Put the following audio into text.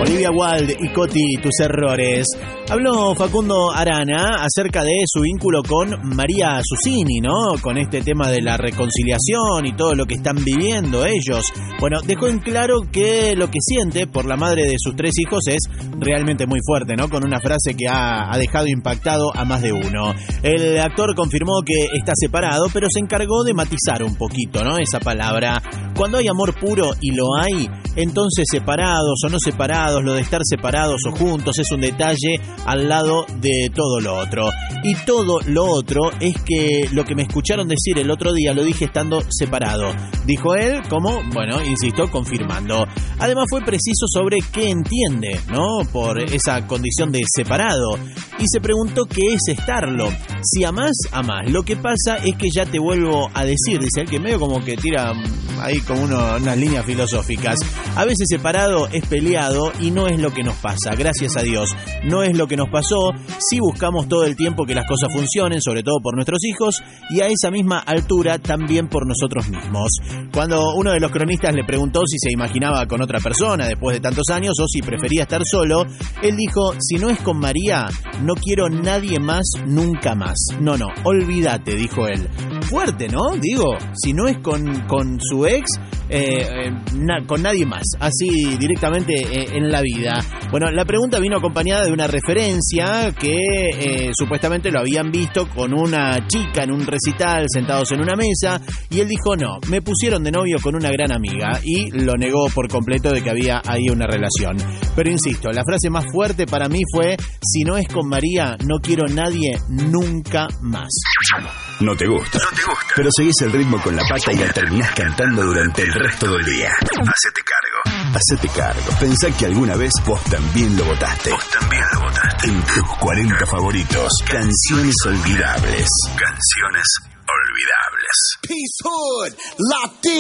Olivia Wilde y Coti, tus errores. Habló Facundo Arana acerca de su vínculo con María Susini, ¿no? Con este tema de la reconciliación y todo lo que están viviendo ellos. Bueno, dejó en claro que lo que siente por la madre de sus 3 hijos es realmente muy fuerte, ¿no? Con una frase que ha dejado impactado a más de uno. El actor confirmó que está separado, pero se encargó de matizar un poquito, ¿no? Esa palabra. Cuando hay amor puro, y lo hay, entonces separados o no separados, lo de estar separados o juntos es un detalle al lado de todo lo otro. Y todo lo otro es que lo que me escucharon decir el otro día lo dije estando separado, dijo él, como, bueno, insisto, confirmando. Además fue preciso sobre qué entiende, ¿no? Por esa condición de separado. Y se preguntó qué es estarlo. Si amás, amás. Lo que pasa es que ya te vuelvo a decir, dice él, que medio como que tira ahí como unas líneas filosóficas. A veces separado es peleado y no es lo que nos pasa, gracias a Dios. No es lo que nos pasó, sí buscamos todo el tiempo que las cosas funcionen, sobre todo por nuestros hijos, y a esa misma altura también por nosotros mismos. Cuando uno de los cronistas le preguntó si se imaginaba con otra persona después de tantos años o si prefería estar solo, él dijo, si no es con María, no quiero nadie más nunca más. No, olvídate, dijo él. Fuerte, ¿no? Digo, si no es con su ex, con nadie más, así directamente en la vida. Bueno, la pregunta vino acompañada de una referencia que supuestamente lo habían visto con una chica en un recital, sentados en una mesa, y él dijo, no, me pusieron de novio con una gran amiga, y lo negó por completo de que había ahí una relación. Pero insisto, la frase más fuerte para mí fue, si no es con María, no quiero nadie nunca más. No te gusta, pero seguís el ritmo con la pata y la terminás cantando durante el resto del día. Hacete cargo. Pensá que alguna vez vos también lo votaste. En tus 40 favoritos. Canciones olvidables. Peace Hood, Latin.